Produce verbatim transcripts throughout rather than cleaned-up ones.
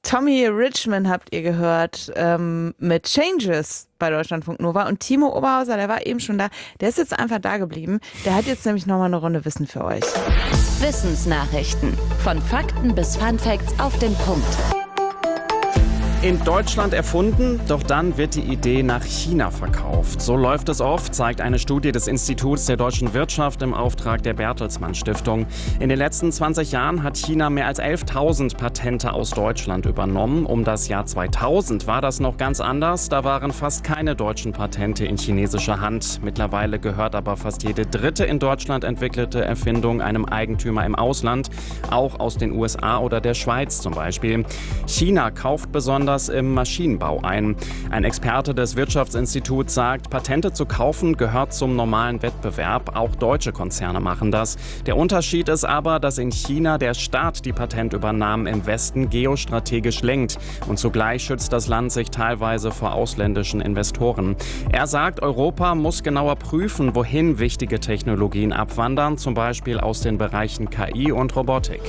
Tommy Richman habt ihr gehört ähm, mit Changes bei Deutschlandfunk Nova. Und Timo Oberhauser, der war eben schon da, der ist jetzt einfach da geblieben. Der hat jetzt nämlich nochmal eine Runde Wissen für euch. Wissensnachrichten. Von Fakten bis Funfacts auf den Punkt. In Deutschland erfunden, doch dann wird die Idee nach China verkauft. So läuft es oft, zeigt eine Studie des Instituts der deutschen Wirtschaft im Auftrag der Bertelsmann Stiftung. In den letzten zwanzig Jahren hat China mehr als elftausend Patente aus Deutschland übernommen. Um das Jahr zweitausend war das noch ganz anders. Da waren fast keine deutschen Patente in chinesischer Hand. Mittlerweile gehört aber fast jede dritte in Deutschland entwickelte Erfindung einem Eigentümer im Ausland, auch aus den U S A oder der Schweiz zum Beispiel. China kauft besonders im Maschinenbau ein. Ein Experte des Wirtschaftsinstituts sagt, Patente zu kaufen gehört zum normalen Wettbewerb. Auch deutsche Konzerne machen das. Der Unterschied ist aber, dass in China der Staat die Patentübernahmen im Westen geostrategisch lenkt. Und zugleich schützt das Land sich teilweise vor ausländischen Investoren. Er sagt, Europa muss genauer prüfen, wohin wichtige Technologien abwandern, zum Beispiel aus den Bereichen K I und Robotik.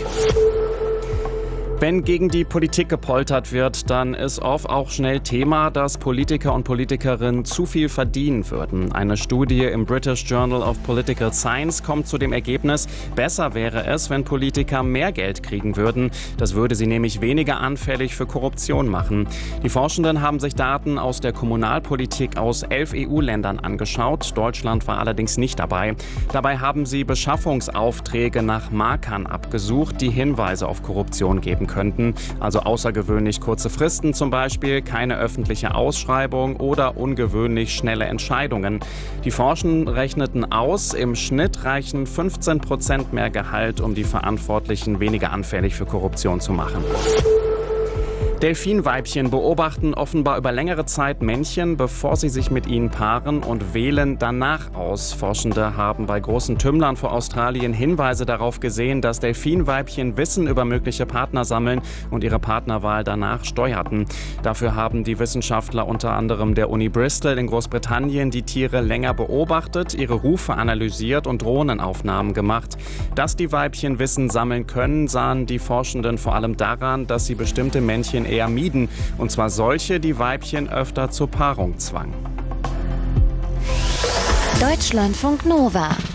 Wenn gegen die Politik gepoltert wird, dann ist oft auch schnell Thema, dass Politiker und Politikerinnen zu viel verdienen würden. Eine Studie im British Journal of Political Science kommt zu dem Ergebnis, besser wäre es, wenn Politiker mehr Geld kriegen würden. Das würde sie nämlich weniger anfällig für Korruption machen. Die Forschenden haben sich Daten aus der Kommunalpolitik aus elf E U-Ländern angeschaut. Deutschland war allerdings nicht dabei. Dabei haben sie Beschaffungsaufträge nach Markern abgesucht, die Hinweise auf Korruption geben könnten. Also außergewöhnlich kurze Fristen zum Beispiel, keine öffentliche Ausschreibung oder ungewöhnlich schnelle Entscheidungen. Die Forschenden rechneten aus, im Schnitt reichen fünfzehn Prozent mehr Gehalt, um die Verantwortlichen weniger anfällig für Korruption zu machen. Delfinweibchen beobachten offenbar über längere Zeit Männchen, bevor sie sich mit ihnen paaren und wählen danach aus. Forschende haben bei großen Tümmlern vor Australien Hinweise darauf gesehen, dass Delfinweibchen Wissen über mögliche Partner sammeln und ihre Partnerwahl danach steuerten. Dafür haben die Wissenschaftler unter anderem der Uni Bristol in Großbritannien die Tiere länger beobachtet, ihre Rufe analysiert und Drohnenaufnahmen gemacht. Dass die Weibchen Wissen sammeln können, sahen die Forschenden vor allem daran, dass sie bestimmte Männchen eher mieden, und zwar solche, die Weibchen öfter zur Paarung zwangen. Deutschlandfunk Nova.